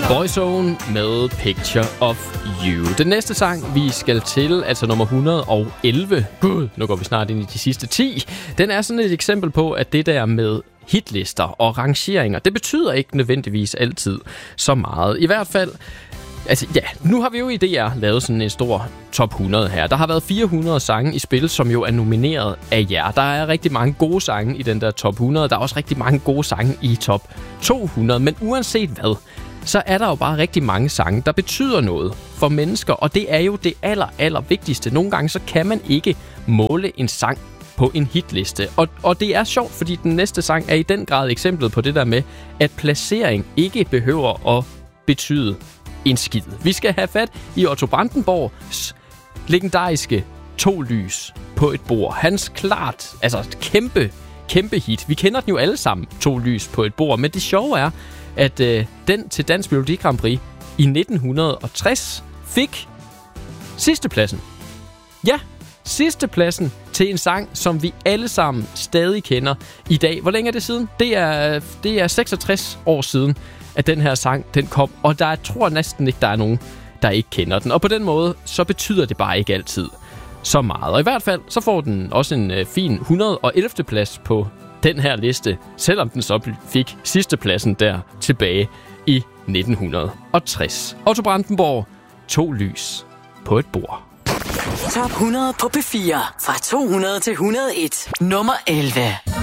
Boyzone med Picture of You. Den næste sang, vi skal til, altså nummer 111. Gud, nu går vi snart ind i de sidste 10. Den er sådan et eksempel på, at det der med hitlister og rangeringer, det betyder ikke nødvendigvis altid så meget. I hvert fald, altså ja, nu har vi jo i DR lavet sådan en stor top 100 her. Der har været 400 sange i spil, som jo er nomineret af jer. Der er rigtig mange gode sange i den der top 100. Der er også rigtig mange gode sange i top 200. Men uanset hvad, så er der jo bare rigtig mange sange, der betyder noget for mennesker. Og det er jo det aller vigtigste. Nogle gange så kan man ikke måle en sang på en hitliste. Og det er sjovt, fordi den næste sang er i den grad eksemplet på det der med, at placering ikke behøver at betyde en skid. Vi skal have fat i Otto Brandenborgs legendariske To lys på et bord. Hans klart, altså kæmpe hit. Vi kender den jo alle sammen, To lys på et bord. Men det sjove er, at den til Dansk Melodi Grand Prix i 1960 fik sidstepladsen. Ja, sidstepladsen til en sang, som vi alle sammen stadig kender i dag. Hvor længe er det siden? Det er 66 år siden, at den her sang den kom. Og jeg tror næsten ikke, der er nogen, der ikke kender den. Og på den måde, så betyder det bare ikke altid så meget. Og i hvert fald, så får den også en fin 111. plads på den her liste, selvom den så fik sidstepladsen der tilbage i 1960. Otto Brandenborg, To lys på et bord. Top 100 på P4. Fra 200 til 101. Nummer 11.